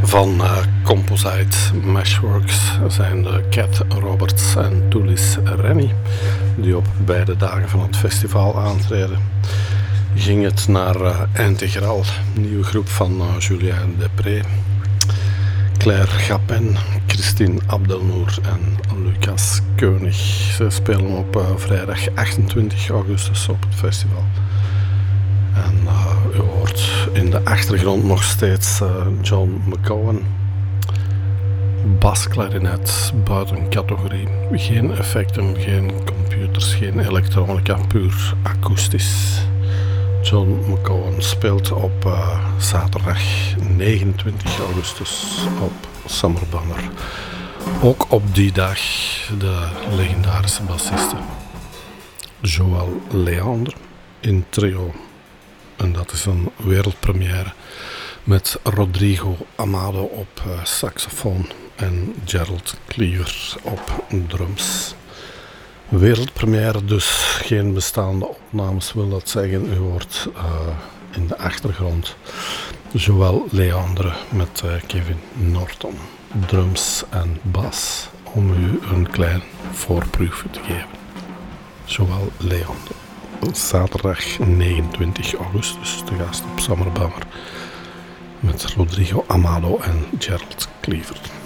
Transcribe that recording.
Van Composite Meshworks zijn de Cat Roberts en Toulis Rennie, die op beide dagen van het festival aantreden. Ging het naar Integral, een nieuwe groep van Julien Depré, Claire Gapin, Christine Abdelnour en Lucas Koenig. Ze spelen op vrijdag 28 augustus op het festival. En u hoort in de achtergrond nog steeds John McCowan. Basklarinet buiten categorie. Geen effecten, geen computers, geen elektronica, puur akoestisch. John McCowan speelt op zaterdag 29 augustus op Summer Bummer. Ook op die dag de legendarische bassiste Joël Leander in trio. En dat is een wereldpremière met Rodrigo Amado op saxofoon en Gerald Cleaver op drums. Wereldpremière, dus geen bestaande opnames, wil dat zeggen. U hoort in de achtergrond Joël Leander met Kevin Norton, drums en bas, om u een klein voorproefje te geven. Joël Leander. Zaterdag 29 augustus te gast op Summer Bummer met Rodrigo Amado en Gerald Cleaver.